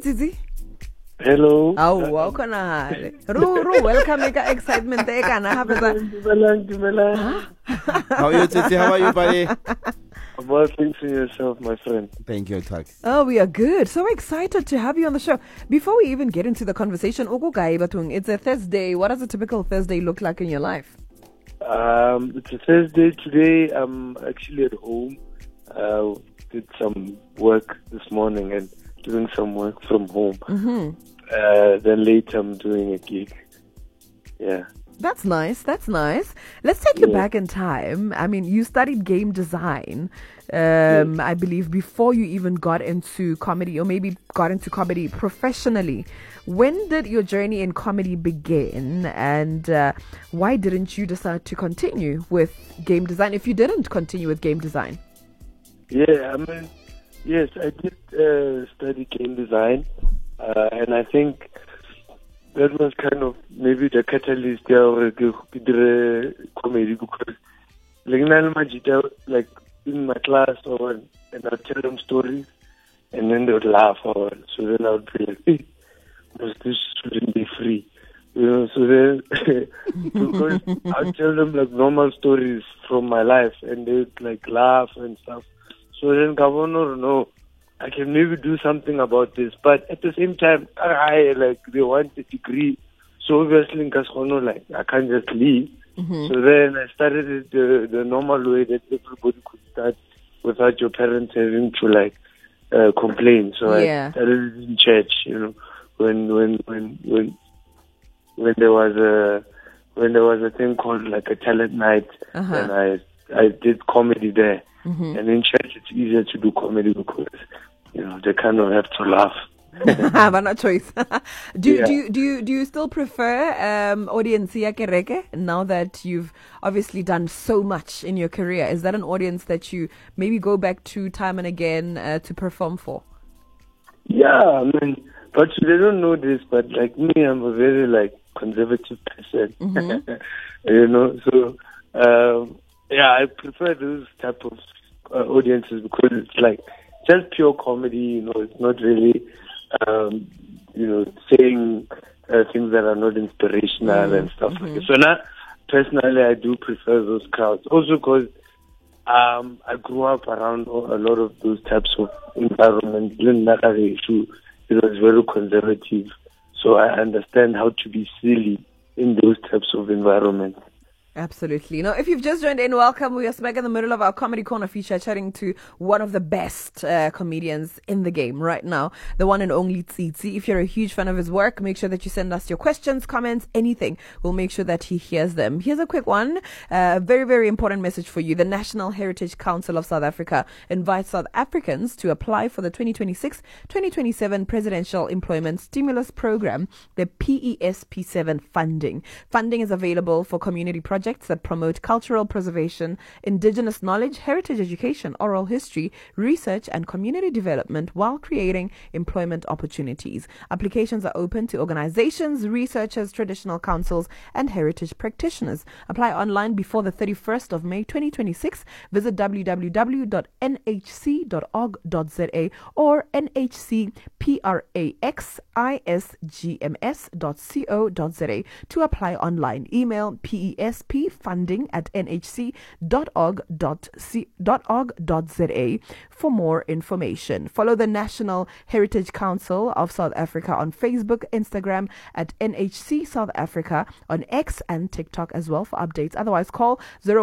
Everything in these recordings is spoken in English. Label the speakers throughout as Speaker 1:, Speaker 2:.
Speaker 1: Tsitsi.
Speaker 2: Hello.
Speaker 1: Oh, welcome. Ru, welcome. Excitement.
Speaker 2: Dumelang.
Speaker 3: How are you, Tsitsi? How are you, buddy?
Speaker 2: Well, thanks for yourself, my friend.
Speaker 3: Thank you, Tuck.
Speaker 1: Oh, we are good. So excited to have you on the show. Before we even get into the conversation, it's a Thursday. What does a typical Thursday look like in your life?
Speaker 2: It's a Thursday today. I'm actually at home. Did some work this morning and doing some work from home.
Speaker 1: Mm-hmm.
Speaker 2: Then later I'm doing a gig. Yeah.
Speaker 1: That's nice. Let's take you back in time. I mean, you studied game design, I believe, before you even got into comedy, or maybe got into comedy professionally. When did your journey in comedy begin, and why didn't you decide to continue with game design if you didn't continue with game design?
Speaker 2: Yeah, I mean, yes, I did study game design, and I think that was kind of maybe the catalyst there comedy, because like in my class and I'd tell them stories and then they would laugh so then I would be like, hey, this shouldn't be free. So then because I'd tell them like normal stories from my life and they'd like laugh and stuff. So then Governor, no, I can maybe do something about this, but at the same time, they want a degree, so obviously, I can't just leave.
Speaker 1: Mm-hmm.
Speaker 2: So then I started it the normal way that everybody could start without your parents having to complain. So I started in church, when there was a thing called like a talent night, and I did comedy there. Mm-hmm. And in church, it's easier to do comedy because they kind of have to laugh.
Speaker 1: But no choice. Do you still prefer audience ya kereke now that you've obviously done so much in your career? Is that an audience that you maybe go back to time and again to perform for?
Speaker 2: Yeah, I mean, but they don't know this, but like me, I'm a very conservative person. Mm-hmm. So I prefer those type of audiences because it's like just pure comedy, it's not really, saying things that are not inspirational and stuff like that. So now, personally, I do prefer those crowds. Also because I grew up around a lot of those types of environments. It's very conservative. So I understand how to be silly in those types of environments.
Speaker 1: Absolutely. Now, if you've just joined in, welcome. We are smack in the middle of our Comedy Corner feature, chatting to one of the best comedians in the game right now, the one and only Tsitsi. If you're a huge fan of his work, make sure that you send us your questions, comments, anything. We'll make sure that he hears them. Here's a quick one. Very, very important message for you. The National Heritage Council of South Africa invites South Africans to apply for the 2026-2027 Presidential Employment Stimulus Program, the PESP7 funding. Funding is available for community projects that promote cultural preservation, indigenous knowledge, heritage education, oral history, research, and community development while creating employment opportunities. Applications are open to organizations, researchers, traditional councils, and heritage practitioners. Apply online before the 31st of May 2026. Visit www.nhc.org.za or nhcpraxisgms.co.za to apply online. Email PESP funding@nhc.org.za for more information. Follow the National Heritage Council of South Africa on Facebook, Instagram at NHC South Africa, on X and TikTok as well for updates. Otherwise, call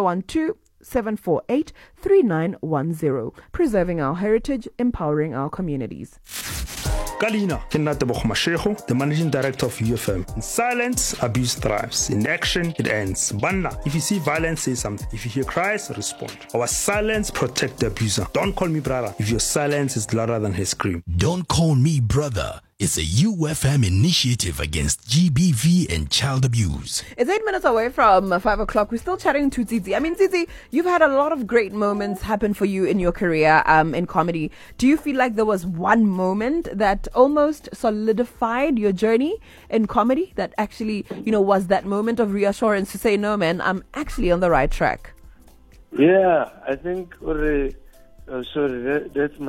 Speaker 1: 012-748-3910. Preserving our heritage, empowering our communities.
Speaker 4: Kalina, the managing director of UFM. In silence, abuse thrives. In action, it ends. Banna, if you see violence, say something. If you hear cries, respond. Our silence protect the abuser. Don't call me brother if your silence is louder than his scream.
Speaker 5: Don't call me brother. It's a UFM initiative against GBV and child abuse.
Speaker 1: It's 8 minutes away from 5 o'clock. We're still chatting to Tsitsi. I mean, Tsitsi, you've had a lot of great moments happen for you in your career in comedy. Do you feel like there was one moment that almost solidified your journey in comedy that actually, was that moment of reassurance to say, no, man, I'm actually on the right track?
Speaker 2: Yeah, I think, that's my